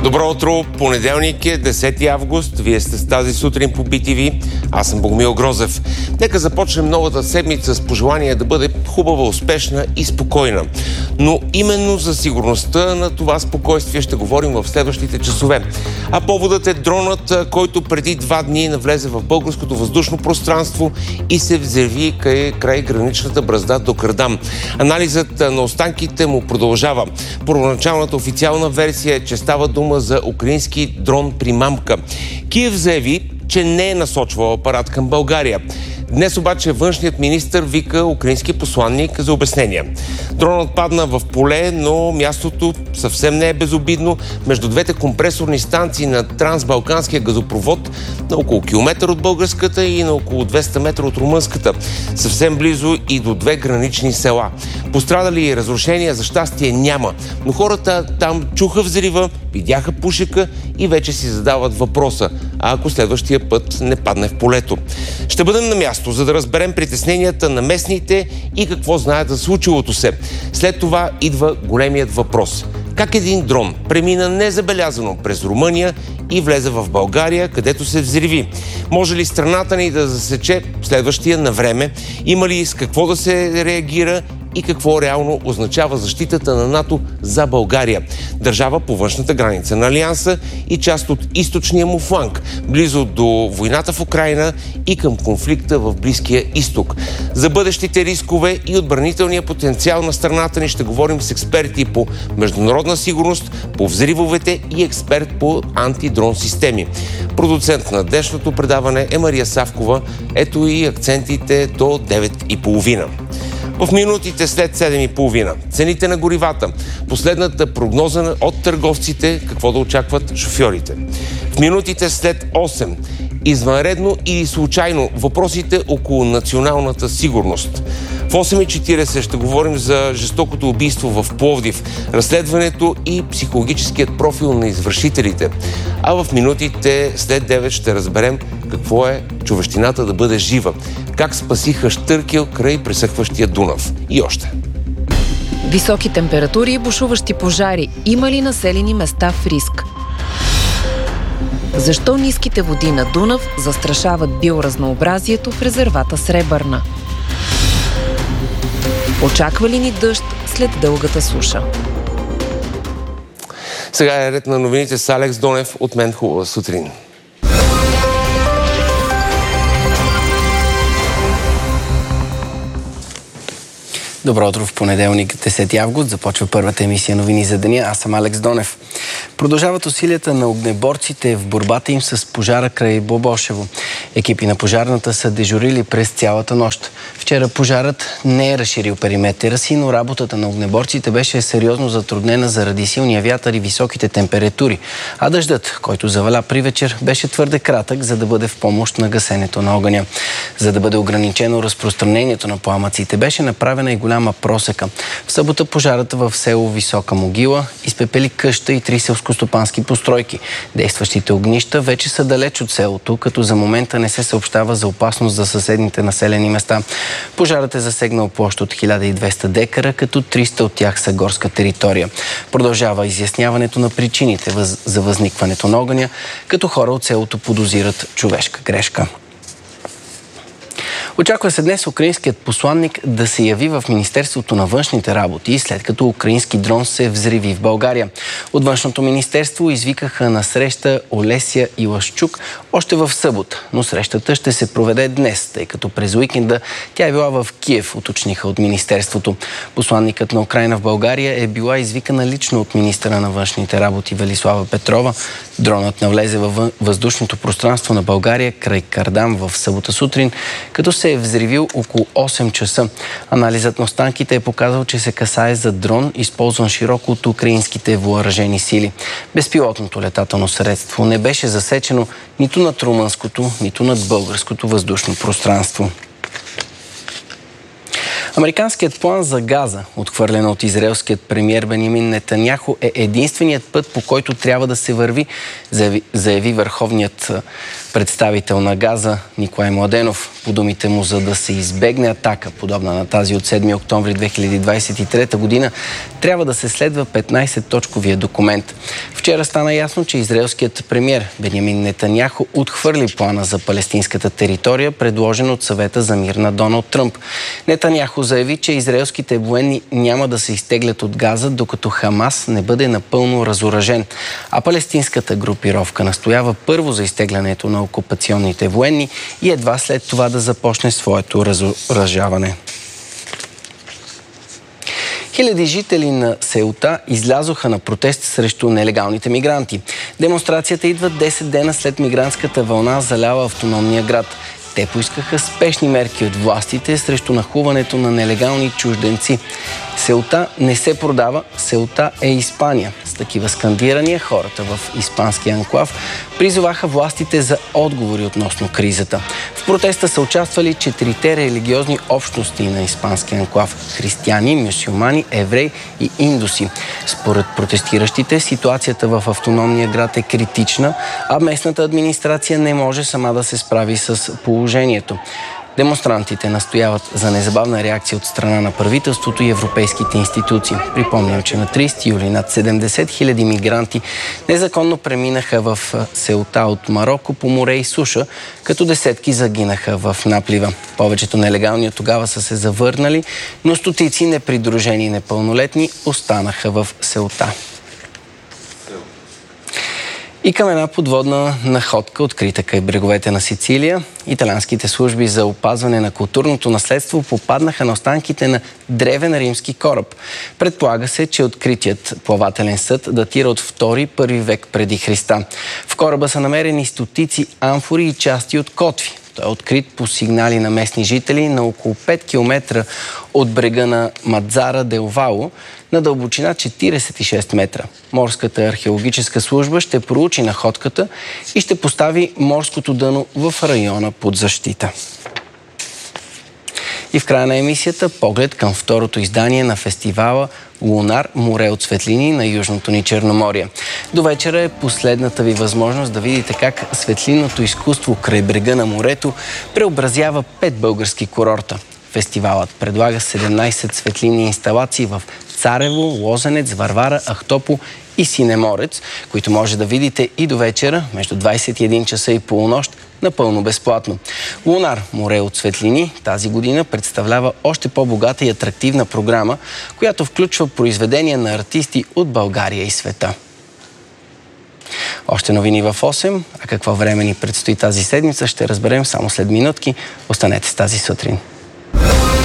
Добро утро! Понеделник е, 10 август. Вие сте с тази сутрин по BTV. Аз съм Богомил Грозев. Нека започнем новата седмица с пожелание да бъде хубава, успешна и спокойна. Но именно за сигурността на това спокойствие ще говорим в следващите часове. А поводът е дронът, който преди 2 дни навлезе в българското въздушно пространство и се взриви край граничната бразда до Кардам. Анализът на останките му продължава. Първоначалната официална версия е, че става дума за украински дрон примамка. Киев заяви, че не е насочвал апарат към България. Днес обаче външният министър вика украински посланник за обяснения. Дронът падна в поле, но мястото съвсем не е безобидно. Между двете компресорни станции на трансбалканския газопровод, на около километър от българската и на около 200 метра от румънската. Съвсем близо и до 2 гранични села. Пострадали и разрушения за щастие няма. Но хората там чуха взрива, видяха пушека и вече си задават въпроса: а ако следващия път не падне в полето? Ще бъдем на място, за да разберем притесненията на местните и какво знаят за случилото се. След това идва големият въпрос: как един дрон премина незабелязано през Румъния и влезе в България, където се взриви? Може ли страната ни да засече следващия на време? Има ли с какво да се реагира? И какво реално означава защитата на НАТО за България? Държава по външната граница на Алианса и част от източния му фланг, близо до войната в Украйна и към конфликта в Близкия изток. За бъдещите рискове и отбранителния потенциал на страната ни ще говорим с експерти по международна сигурност, по взривовете и експерт по антидрон системи. Продуцент на днешното предаване е Мария Савкова. Ето и акцентите до 9:30. В минутите след 7:30 цените на горивата, последната прогноза от търговците, какво да очакват шофьорите. В минутите след 8 извънредно или случайно въпросите около националната сигурност. В 8:40 ще говорим за жестокото убийство в Пловдив, разследването и психологическият профил на извършителите. А в минутите след 9 ще разберем какво е човещината да бъде жива, как спасиха Щъркел край пресъхващия Дунав и още. Високи температури и бушуващи пожари. Има ли населени места в риск? Защо ниските води на Дунав застрашават биоразнообразието в резервата Сребърна? Очаква ли ни дъжд след дългата суша? Сега е ред на новините с Алекс Донев. От мен хубава сутрин. Добро утро в понеделник, 10 август. Започва първата емисия новини за деня. Аз съм Алекс Донев. Продължават усилията на огнеборците в борбата им с пожара край Бобошево. Екипи на пожарната са дежурили през цялата нощ. Вчера пожарът не е разширил периметъра си, но работата на огнеборците беше сериозно затруднена заради силния вятър и високите температури. А дъждът, който заваля при вечер, беше твърде кратък, за да бъде в помощ на гасенето на огъня. За да бъде ограничено разпространението на пламъците, беше направена и голяма просека. В събота пожарът в село Висока могила изпепели къща и 3 селскостопански постройки. Действащите огнища вече са далеч от селото, като за момента не се съобщава за опасност за съседните населени места. Пожарът е засегнал площ от 1200 декара, като 300 от тях са горска територия. Продължава изясняването на причините за възникването на огъня, като хора от селото подозират човешка грешка. Очаква се днес украинският посланник да се яви в Министерството на външните работи, след като украински дрон се взриви в България. От външното министерство извикаха на среща Олеся Илашчук още в събота, но срещата ще се проведе днес, тъй като през уикенда тя е била в Киев, уточниха от министерството. Посланникът на Украйна в България е била извикана лично от министъра на външните работи Велислава Петрова. Дронът навлезе във въздушното пространство на България край Кардам в събота сутрин, като се е взривил около 8 часа. Анализът на останките е показал, че се касае за дрон, използван широко от украинските въоръжени сили. Безпилотното летателно средство не беше засечено нито над румънското, нито над българското въздушно пространство. Американският план за Газа, отхвърлен от израелският премиер Бенямин Нетаняху, е единственият път, по който трябва да се върви, заяви върховният представител на Газа Николай Младенов. По думите му, за да се избегне атака, подобна на тази от 7 октомври 2023 година, трябва да се следва 15-точковия документ. Вчера стана ясно, че израелският премиер Бенямин Нетаняху отхвърли плана за палестинската територия, предложен от Съвета за мир на Доналд Тръмп. Нетаняху заяви, че израелските военни няма да се изтеглят от Газа, докато Хамас не бъде напълно разоръжен. А палестинската групировка настоява първо за изтеглянето на окупационните военни и едва след това да започне своето разоръжаване. Хиляди жители на Сеута излязоха на протест срещу нелегалните мигранти. Демонстрацията идва 10 дена след мигрантската вълна, залява автономния град. Те поискаха спешни мерки от властите срещу нахлуването на нелегални чужденци. Сеута не се продава, Сеута е Испания. С такива скандирания хората в испанския анклав призоваха властите за отговори относно кризата. В протеста са участвали 4 религиозни общности на испанския анклав – християни, мюсюлмани, евреи и индуси. Според протестиращите, ситуацията в автономния град е критична, а местната администрация не може сама да се справи с положението. Демонстрантите настояват за незабавна реакция от страна на правителството и европейските институции. Припомням, че на 30 юли над 70 000 мигранти незаконно преминаха в Сеута от Мароко по море и суша, като десетки загинаха в наплива. Повечето нелегални от тогава са се завърнали, но стотици непридружени непълнолетни останаха в Сеута. И към една подводна находка, открита край бреговете на Сицилия, италианските служби за опазване на културното наследство попаднаха на останките на древен римски кораб. Предполага се, че откритият плавателен съд датира от 2-1 век преди Христа. В кораба са намерени стотици амфори и части от котви. Той е открит по сигнали на местни жители на около 5 км от брега на Мадзара дел Вало, на дълбочина 46 метра. Морската археологическа служба ще проучи находката и ще постави морското дъно в района под защита. И в края на емисията поглед към второто издание на фестивала Лунар – море от светлини на Южното ни Черноморие. До вечера е последната ви възможност да видите как светлинното изкуство край брега на морето преобразява 5 български курорта. Фестивалът предлага 17 светлинни инсталации в Царево, Лозенец, Варвара, Ахтопол и Синеморец, които може да видите и до вечера, между 21 часа и полунощ, напълно безплатно. Лунар – море от светлини тази година представлява още по-богата и атрактивна програма, която включва произведения на артисти от България и света. Още новини в 8, а какво време ни предстои тази седмица, ще разберем само след минутки. Останете с тази сутрин.